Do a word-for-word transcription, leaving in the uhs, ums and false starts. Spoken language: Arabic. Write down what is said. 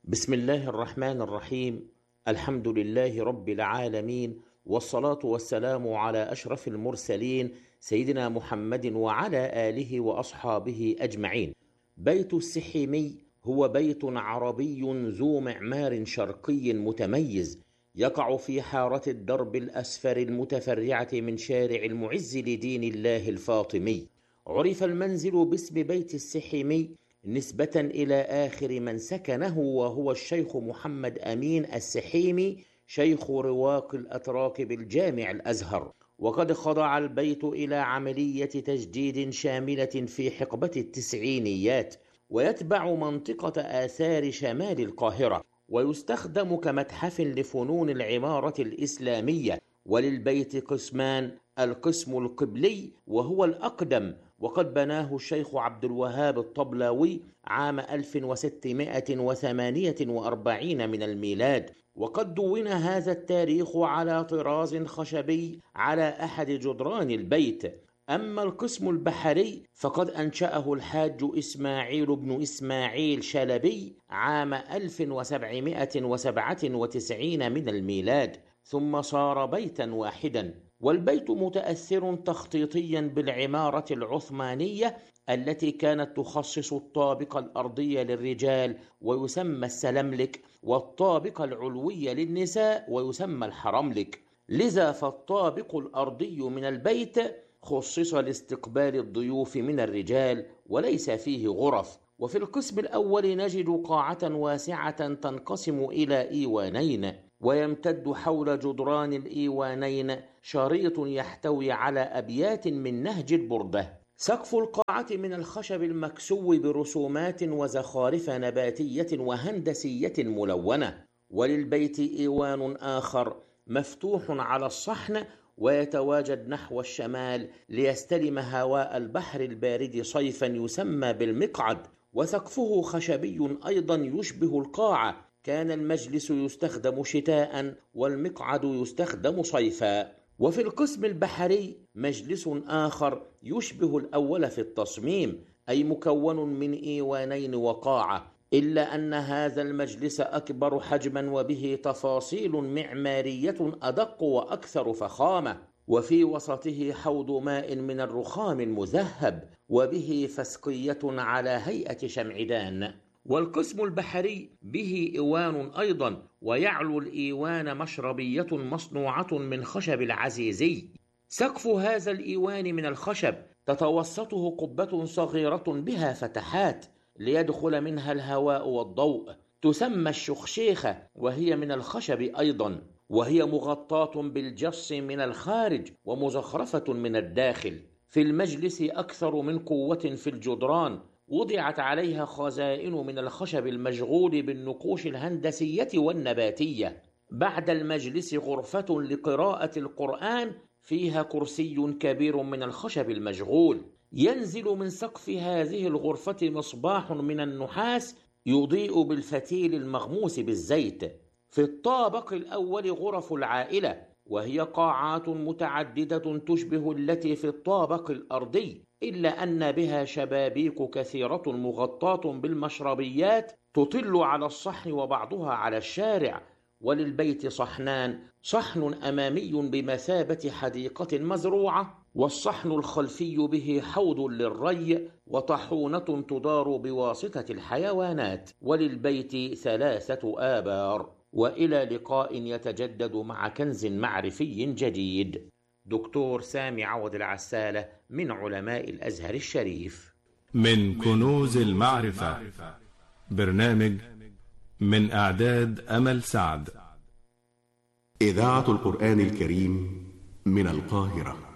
بسم الله الرحمن الرحيم. الحمد لله رب العالمين، والصلاة والسلام على أشرف المرسلين سيدنا محمد وعلى آله وأصحابه أجمعين. بيت السحيمي هو بيت عربي ذو معمار شرقي متميز، يقع في حارة الدرب الأسفر المتفرعة من شارع المعز لدين الله الفاطمي. عرف المنزل باسم بيت السحيمي نسبة إلى آخر من سكنه، وهو الشيخ محمد أمين السحيمي، شيخ رواق الأتراك بالجامع الأزهر. وقد خضع البيت إلى عملية تجديد شاملة في حقبة التسعينيات، ويتبع منطقة آثار شمال القاهرة، ويستخدم كمتحف لفنون العمارة الإسلامية. وللبيت قسمان: القسم القبلي وهو الأقدم، وقد بناه الشيخ عبد الوهاب الطبلاوي عام ألف وستمائة وثمانية وأربعين من الميلاد، وقد دون هذا التاريخ على طراز خشبي على أحد جدران البيت. أما القسم البحري فقد أنشأه الحاج إسماعيل بن إسماعيل شلبي عام ألف وسبعمائة وسبعة وتسعين من الميلاد، ثم صار بيتا واحدا. والبيت متأثر تخطيطيا بالعمارة العثمانية التي كانت تخصص الطابق الأرضي للرجال ويسمى السلملك، والطابق العلوي للنساء ويسمى الحرملك. لذا فالطابق الأرضي من البيت خصص لاستقبال الضيوف من الرجال وليس فيه غرف. وفي القسم الأول نجد قاعة واسعة تنقسم إلى إيوانين، ويمتد حول جدران الإيوانين شريط يحتوي على أبيات من نهج البردة. سقف القاعة من الخشب المكسو برسومات وزخارف نباتية وهندسية ملونة. وللبيت إيوان آخر مفتوح على الصحن ويتواجد نحو الشمال ليستلم هواء البحر البارد صيفا يسمى بالمقعد، وسقفه خشبي أيضا يشبه القاعة. كان المجلس يستخدم شتاء والمقعد يستخدم صيفا. وفي القسم البحري مجلس آخر يشبه الأول في التصميم، أي مكون من إيوانين وقاعة، إلا أن هذا المجلس أكبر حجما وبه تفاصيل معمارية أدق وأكثر فخامة، وفي وسطه حوض ماء من الرخام المذهب، وبه فسقية على هيئة شمعدان. والقسم البحري به إيوان أيضا، ويعلو الإيوان مشربية مصنوعة من خشب العزيزي. سقف هذا الإيوان من الخشب تتوسطه قبة صغيرة بها فتحات ليدخل منها الهواء والضوء، تسمى الشخشيخة، وهي من الخشب أيضا، وهي مغطاة بالجص من الخارج ومزخرفة من الداخل. في المجلس أكثر من قوة في الجدران، وضعت عليها خزائن من الخشب المشغول بالنقوش الهندسية والنباتية. بعد المجلس غرفة لقراءة القرآن فيها كرسي كبير من الخشب المشغول. ينزل من سقف هذه الغرفة مصباح من النحاس يضيء بالفتيل المغموس بالزيت. في الطابق الأول غرف العائلة، وهي قاعات متعددة تشبه التي في الطابق الأرضي، إلا أن بها شبابيك كثيرة مغطاة بالمشربيات تطل على الصحن وبعضها على الشارع. وللبيت صحنان: صحن أمامي بمثابة حديقة مزروعة، والصحن الخلفي به حوض للري وطحونة تدار بواسطة الحيوانات. وللبيت ثلاثة آبار. وإلى لقاء يتجدد مع كنز معرفي جديد. دكتور سامي عوض العسالة من علماء الأزهر الشريف. من كنوز المعرفة، برنامج من إعداد أمل سعد. إذاعة القرآن الكريم من القاهرة.